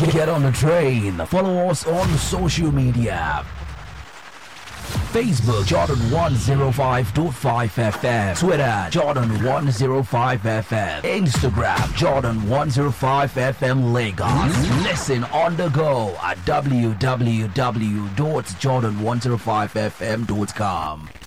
Get on the train. Follow us on social media. Facebook Jordan 105.5 FM, Twitter Jordan 105 FM, Instagram Jordan 105 FM Lagos. Listen on the go at www.jordan105fm.com.